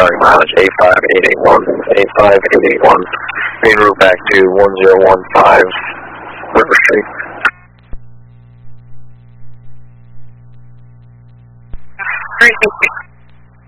starting mileage 85881. 85881. Main route back to 1015 River Street. 360.